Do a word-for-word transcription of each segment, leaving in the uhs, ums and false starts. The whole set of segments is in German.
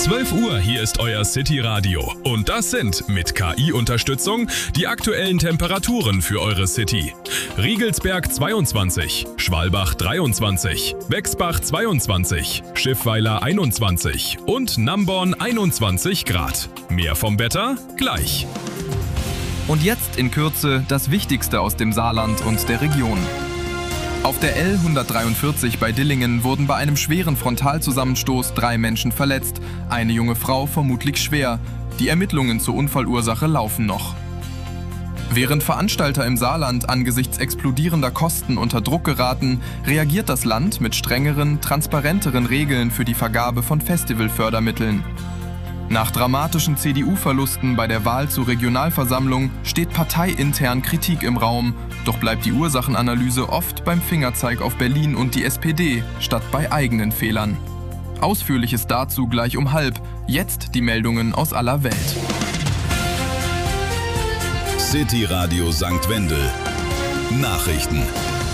zwölf Uhr, hier ist euer City Radio. Und das sind mit K I-Unterstützung die aktuellen Temperaturen für eure City. Riegelsberg zweiundzwanzig, Schwalbach dreiundzwanzig, Bexbach zweiundzwanzig, Schiffweiler einundzwanzig und Namborn einundzwanzig Grad. Mehr vom Wetter gleich. Und jetzt in Kürze das Wichtigste aus dem Saarland und der Region. Auf der L hundertdreiundvierzig bei Dillingen wurden bei einem schweren Frontalzusammenstoß drei Menschen verletzt, eine junge Frau vermutlich schwer. Die Ermittlungen zur Unfallursache laufen noch. Während Veranstalter im Saarland angesichts explodierender Kosten unter Druck geraten, reagiert das Land mit strengeren, transparenteren Regeln für die Vergabe von Festivalfördermitteln. Nach dramatischen C D U-Verlusten bei der Wahl zur Regionalversammlung steht parteiintern Kritik im Raum, doch bleibt die Ursachenanalyse oft beim Fingerzeig auf Berlin und die S P D statt bei eigenen Fehlern. Ausführliches dazu gleich um halb, jetzt die Meldungen aus aller Welt. City Radio Sankt Wendel. Nachrichten.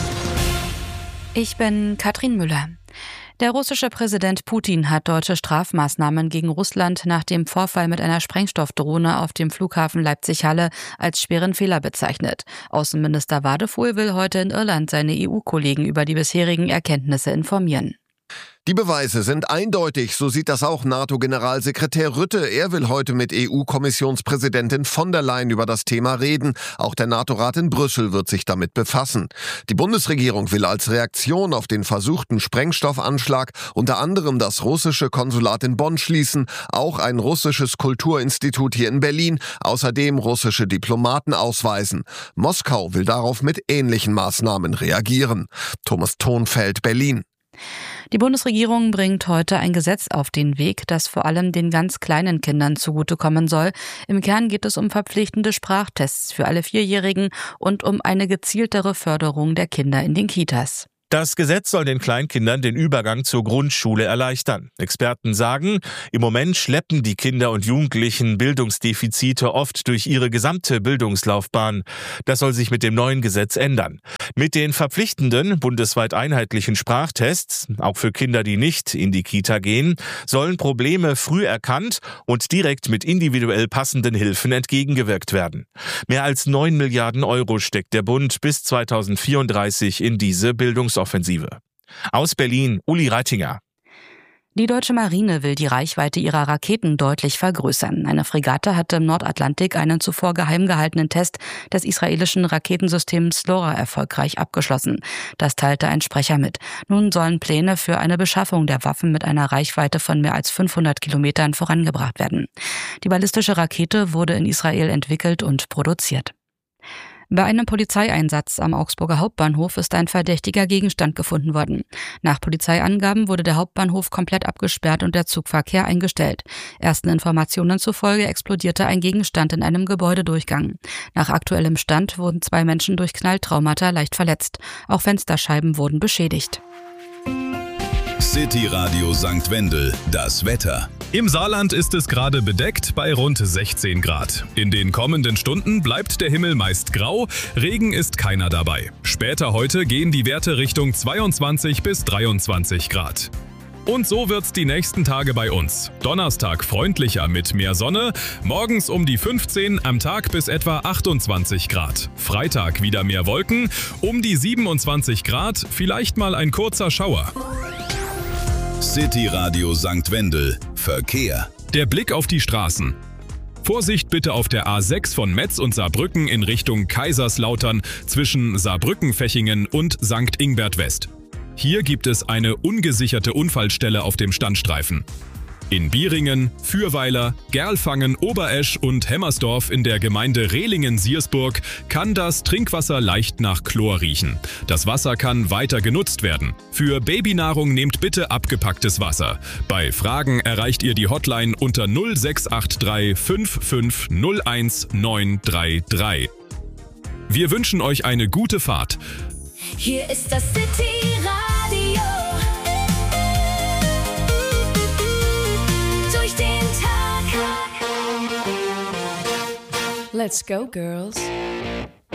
Ich bin Katrin Müller. Der russische Präsident Putin hat deutsche Strafmaßnahmen gegen Russland nach dem Vorfall mit einer Sprengstoffdrohne auf dem Flughafen Leipzig-Halle als schweren Fehler bezeichnet. Außenminister Wadefuhl will heute in Irland seine E U-Kollegen über die bisherigen Erkenntnisse informieren. Die Beweise sind eindeutig, so sieht das auch NATO-Generalsekretär Rutte. Er will heute mit E U-Kommissionspräsidentin von der Leyen über das Thema reden. Auch der NATO-Rat in Brüssel wird sich damit befassen. Die Bundesregierung will als Reaktion auf den versuchten Sprengstoffanschlag unter anderem das russische Konsulat in Bonn schließen, auch ein russisches Kulturinstitut hier in Berlin, außerdem russische Diplomaten ausweisen. Moskau will darauf mit ähnlichen Maßnahmen reagieren. Thomas Thonfeld, Berlin. Die Bundesregierung bringt heute ein Gesetz auf den Weg, das vor allem den ganz kleinen Kindern zugutekommen soll. Im Kern geht es um verpflichtende Sprachtests für alle Vierjährigen und um eine gezieltere Förderung der Kinder in den Kitas. Das Gesetz soll den Kleinkindern den Übergang zur Grundschule erleichtern. Experten sagen, im Moment schleppen die Kinder und Jugendlichen Bildungsdefizite oft durch ihre gesamte Bildungslaufbahn. Das soll sich mit dem neuen Gesetz ändern. Mit den verpflichtenden, bundesweit einheitlichen Sprachtests, auch für Kinder, die nicht in die Kita gehen, sollen Probleme früh erkannt und direkt mit individuell passenden Hilfen entgegengewirkt werden. Mehr als neun Milliarden Euro steckt der Bund bis zweitausendvierunddreißig in diese Bildungsoffensive. Aus Berlin, Uli Reitinger. Die deutsche Marine will die Reichweite ihrer Raketen deutlich vergrößern. Eine Fregatte hatte im Nordatlantik einen zuvor geheim gehaltenen Test des israelischen Raketensystems LoRa erfolgreich abgeschlossen. Das teilte ein Sprecher mit. Nun sollen Pläne für eine Beschaffung der Waffen mit einer Reichweite von mehr als fünfhundert Kilometern vorangebracht werden. Die ballistische Rakete wurde in Israel entwickelt und produziert. Bei einem Polizeieinsatz am Augsburger Hauptbahnhof ist ein verdächtiger Gegenstand gefunden worden. Nach Polizeiangaben wurde der Hauptbahnhof komplett abgesperrt und der Zugverkehr eingestellt. Ersten Informationen zufolge explodierte ein Gegenstand in einem Gebäudedurchgang. Nach aktuellem Stand wurden zwei Menschen durch Knalltraumata leicht verletzt. Auch Fensterscheiben wurden beschädigt. City Radio Sankt Wendel, das Wetter. Im Saarland ist es gerade bedeckt bei rund sechzehn Grad. In den kommenden Stunden bleibt der Himmel meist grau, Regen ist keiner dabei. Später heute gehen die Werte Richtung zweiundzwanzig bis dreiundzwanzig Grad. Und so wird's die nächsten Tage bei uns. Donnerstag freundlicher mit mehr Sonne, morgens um die fünfzehn, am Tag bis etwa achtundzwanzig Grad. Freitag wieder mehr Wolken, um die siebenundzwanzig Grad, vielleicht mal ein kurzer Schauer. City Radio Sankt Wendel. Verkehr. Der Blick auf die Straßen. Vorsicht bitte auf der A sechs von Metz und Saarbrücken in Richtung Kaiserslautern zwischen Saarbrücken-Fechingen und Sankt Ingbert West. Hier gibt es eine ungesicherte Unfallstelle auf dem Standstreifen. In Bieringen, Fürweiler, Gerlfangen, Oberesch und Hemmersdorf in der Gemeinde Rehlingen-Siersburg kann das Trinkwasser leicht nach Chlor riechen. Das Wasser kann weiter genutzt werden. Für Babynahrung nehmt bitte abgepacktes Wasser. Bei Fragen erreicht ihr die Hotline unter null sechs acht drei fünf fünf null eins neun drei drei. Wir wünschen euch eine gute Fahrt. Hier ist das City Radio. Durch den Tag. Let's go, girls.